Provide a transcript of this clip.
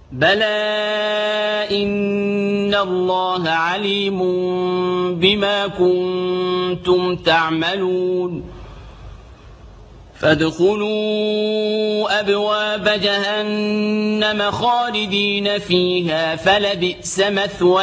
بلى إن الله عليم بما كنتم تعملون فادخلوا أبواب جهنم خالدين فيها فلبئس مثوى